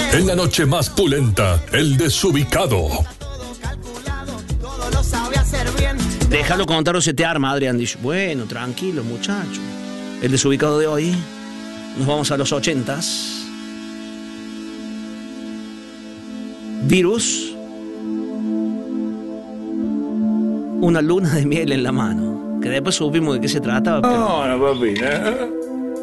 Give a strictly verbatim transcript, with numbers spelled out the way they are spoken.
En la noche más pulenta, el desubicado. Déjalo contar o se te arma, Adrián. Dice, bueno, tranquilo, muchacho. El desubicado de hoy. Nos vamos a los ochentas. Virus. Una luna de miel en la mano. Que después supimos de qué se trataba. Pero... No, no, papi, ¿eh?